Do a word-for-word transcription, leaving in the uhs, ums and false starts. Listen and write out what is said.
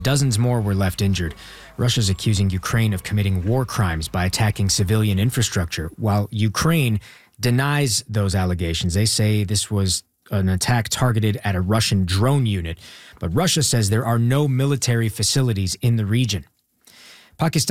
Dozens more were left injured. Russia's accusing Ukraine of committing war crimes by attacking civilian infrastructure, while Ukraine denies those allegations. They say this was an attack targeted at a Russian drone unit, but Russia says there are no military facilities in the region. Pakistan